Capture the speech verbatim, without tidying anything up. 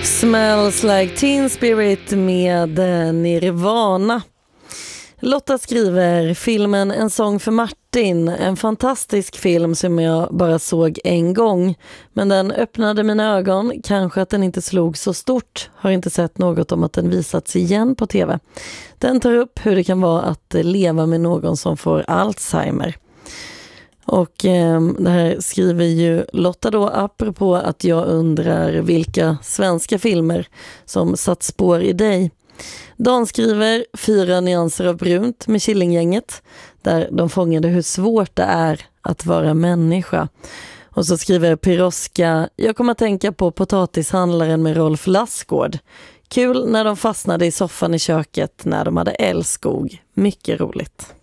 Smells like Teen Spirit med Nirvana. Lotta skriver filmen En sång för Martin, en fantastisk film som jag bara såg en gång, men den öppnade mina ögon, kanske att den inte slog så stort, har inte sett något om att den visats igen på tv. Den tar upp hur det kan vara att leva med någon som får Alzheimer. Och eh, det här skriver ju Lotta då apropå att jag undrar vilka svenska filmer som satt spår i dig. Dan skriver Fyra nyanser av brunt med Killinggänget, där de fångade hur svårt det är att vara människa. Och så skriver Piroska, jag kommer att tänka på Potatishandlaren med Rolf Lassgård. Kul när de fastnade i soffan i köket när de hade älskog. Mycket roligt.